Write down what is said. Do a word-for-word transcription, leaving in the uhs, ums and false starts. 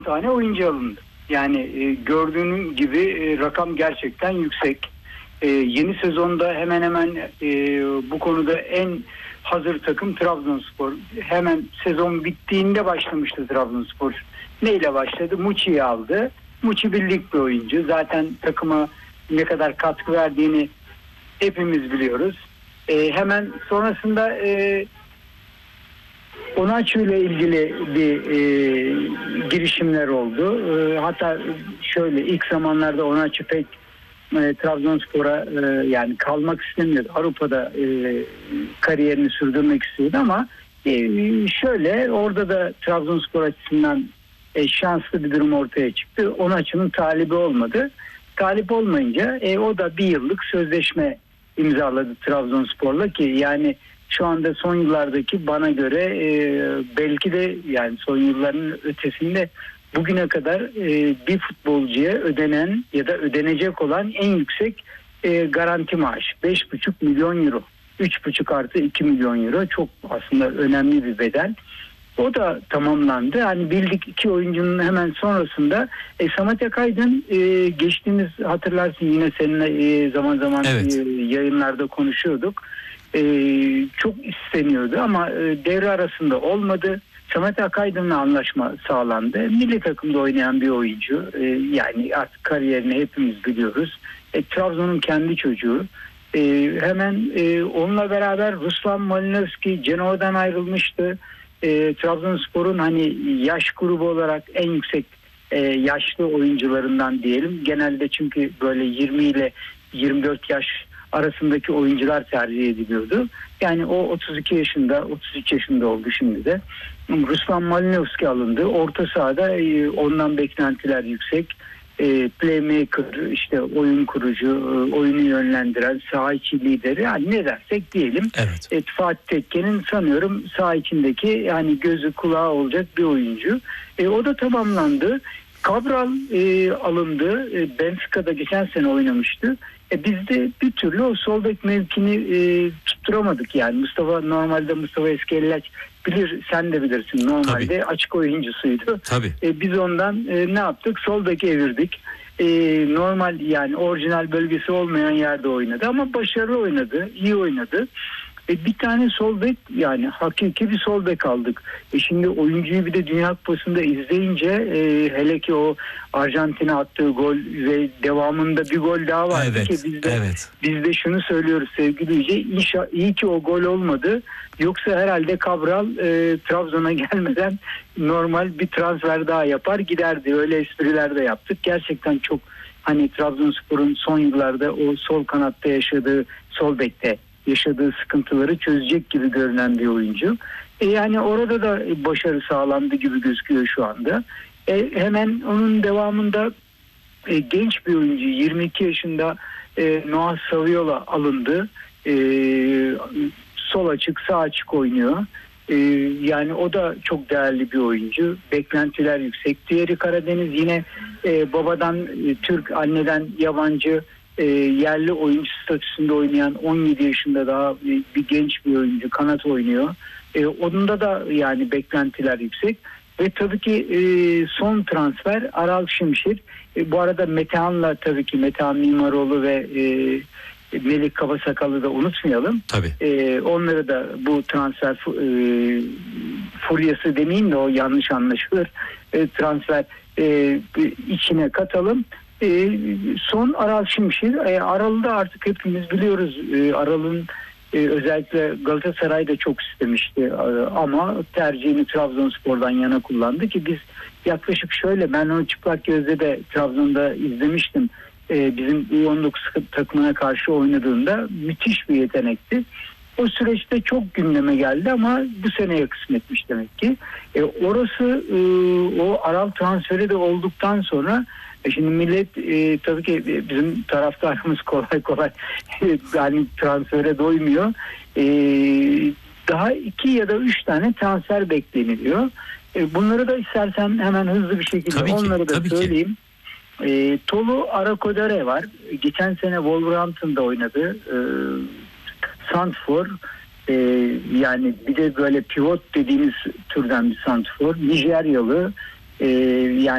tane oyuncu alındı. Yani e, gördüğünün gibi e, rakam gerçekten yüksek. E, yeni sezonda hemen hemen e, bu konuda en hazır takım Trabzonspor. Hemen sezon bittiğinde başlamıştı Trabzonspor. Neyle başladı? Muçi'yi aldı. Muçi birlik bir oyuncu. Zaten takıma ne kadar katkı verdiğini hepimiz biliyoruz. E, hemen sonrasında e, Onaçu ile ilgili bir e, girişimler oldu. E, hatta şöyle ilk zamanlarda Onaçu pek e, Trabzonspor'a e, yani kalmak istemiyordu. Avrupa'da e, kariyerini sürdürmek istiyordu ama e, şöyle orada da Trabzonspor açısından e, şanslı bir durum ortaya çıktı. Onaçu'nun talibi olmadı. Talip olmayınca e, o da bir yıllık sözleşme imzaladı Trabzonspor'la ki yani şu anda son yıllardaki bana göre e, belki de yani son yılların ötesinde bugüne kadar e, bir futbolcuya ödenen ya da ödenecek olan en yüksek e, garanti maaş. beş buçuk milyon euro. üç buçuk artı iki milyon euro. Çok aslında önemli bir bedel. O da tamamlandı. Hani bildik iki oyuncunun hemen sonrasında e, Samet Akaydın e, geçtiğimiz hatırlarsın yine seninle e, zaman zaman evet. e, yayınlarda konuşuyorduk. E, çok isteniyordu ama e, devre arasında olmadı. Samet Akaydın'la anlaşma sağlandı. Milli takımda oynayan bir oyuncu. E, yani artık kariyerini hepimiz biliyoruz. E, Trabzon'un kendi çocuğu. E, hemen e, onunla beraber Ruslan Malinovski Cenova'dan ayrılmıştı. E, Trabzonspor'un hani yaş grubu olarak en yüksek e, yaşlı oyuncularından diyelim. Genelde çünkü böyle yirmi ile yirmi dört yaş arasındaki oyuncular tercih ediliyordu. Yani o otuz iki yaşında, otuz üç yaşında oldu şimdi de. Ruslan Malinovski alındı. Orta sahada e, ondan beklentiler yüksek. E, playmaker, işte oyun kurucu, e, oyunu yönlendiren, saha içi lideri, yani ne dersek diyelim. Evet. E, Fatih Tekke'nin sanıyorum saha içindeki yani gözü kulağı olacak bir oyuncu. E, o da tamamlandı. Cabral e, alındı. E, Benfica'da geçen sene oynamıştı. E, biz de bir türlü o sol bek mevkini e, tutturamadık yani. Mustafa normalde Mustafa Eskellaç bilir, sen de bilirsin, normalde Tabii. açık oyuncusuydu. Tabii. E, biz ondan e, ne yaptık? Sol bek evirdik. E, normal yani orijinal bölgesi olmayan yerde oynadı ama başarılı oynadı, iyi oynadı. E, bir tane sol bek, yani hakiki bir sol bek aldık. E, şimdi oyuncuyu bir de Dünya Kupası'nda izleyince e, hele ki o Arjantin'e attığı gol ve devamında bir gol daha vardı evet, ki biz de, evet. biz de şunu söylüyoruz sevgili Yüce, İnşa, iyi ki o gol olmadı. Yoksa herhalde Cabral e, Trabzon'a gelmeden normal bir transfer daha yapar giderdi. Öyle espriler de yaptık. Gerçekten çok hani Trabzonspor'un son yıllarda o sol kanatta yaşadığı, sol bekte yaşadığı sıkıntıları çözecek gibi görünen bir oyuncu. E yani orada da başarı sağlandı gibi gözüküyor şu anda. E hemen onun devamında e, genç bir oyuncu, yirmi iki yaşında e, Noah Saviola alındı. E, sol açık, sağ açık oynuyor. E, yani o da çok değerli bir oyuncu. Beklentiler yüksek. Diğeri Karadeniz, yine e, babadan e, Türk, anneden yabancı, E, yerli oyuncu statüsünde oynayan on yedi yaşında daha bir, bir genç bir oyuncu, kanat oynuyor. E, onun da yani beklentiler yüksek. Ve tabii ki e, son transfer Aral Şimşir. E, bu arada Metehan'la tabii ki Metehan Mimaroğlu ve e, Melik Kabasakal'ı da unutmayalım. Tabii. E, onları da bu transfer e, furyası demeyeyim de o yanlış anlaşılır. E, transfer e, içine katalım. E, son Aral Şimşir. E, Aral'ı da artık hepimiz biliyoruz. E, Aral'ın e, özellikle Galatasaray da çok istemişti. E, ama tercihini Trabzonspor'dan yana kullandı ki biz yaklaşık şöyle, ben onu çıplak gözle de Trabzon'da izlemiştim. E, bizim U on dokuz takımına karşı oynadığında müthiş bir yetenekti. O süreçte çok gündeme geldi ama bu seneye kısmetmiş demek ki. E, orası e, o Aral transferi de olduktan sonra e şimdi millet e, tabii ki bizim taraftarımız kolay kolay yani transfere doymuyor. E, daha iki ya da üç tane transfer bekleniliyor. E, bunları da istersen hemen hızlı bir şekilde tabii onları ki, da söyleyeyim. E, Tolu Arakodare var. Geçen sene Wolverhampton'da oynadı. E, Santfor, e, yani bir de böyle pivot dediğimiz türden bir santfor. Nijeryalı, e, yani